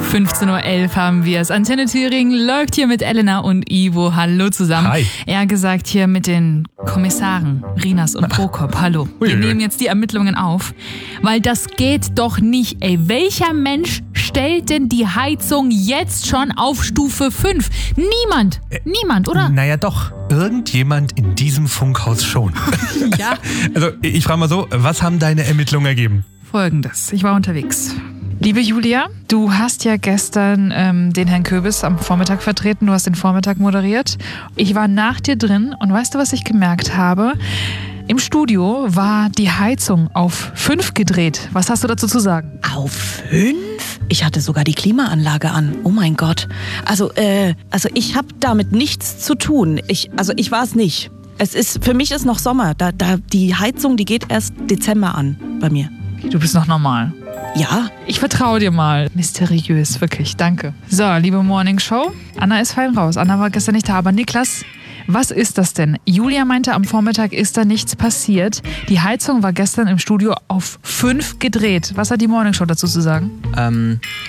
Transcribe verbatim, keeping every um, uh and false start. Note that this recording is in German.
fünfzehn Uhr elf haben wir es. Antenne Thüringen läuft hier mit Elena und Ivo. Hallo zusammen. Hi. Er gesagt hier mit den Kommissaren Rinas und Prokop. Hallo. Wir Uiuiui. nehmen jetzt die Ermittlungen auf, weil das geht doch nicht. Ey, welcher Mensch stellt denn die Heizung jetzt schon auf Stufe fünf? Niemand. Niemand, oder? Naja doch, irgendjemand in diesem Funkhaus schon. Ja. Also ich frage mal so, was haben deine Ermittlungen ergeben? Folgendes. Ich war unterwegs. Liebe Julia, du hast ja gestern ähm, den Herrn Köbis am Vormittag vertreten. Du hast den Vormittag moderiert. Ich war nach dir drin und weißt du, was ich gemerkt habe? Im Studio war die Heizung auf fünf gedreht. Was hast du dazu zu sagen? Auf fünf? Ich hatte sogar die Klimaanlage an. Oh mein Gott. Also, äh, also ich habe damit nichts zu tun. Ich, also ich war es nicht. Es ist, für mich ist noch Sommer. Da, da, die Heizung, die geht erst Dezember an bei mir. Du bist noch normal. Ja. Ich vertraue dir mal. Mysteriös, wirklich. Danke. So, liebe Morning Show. Anna ist fein raus. Anna war gestern nicht da. Aber Niklas, was ist das denn? Julia meinte, am Vormittag ist da nichts passiert. Die Heizung war gestern im Studio auf fünf gedreht. Was hat die Morning Show dazu zu sagen? Ähm,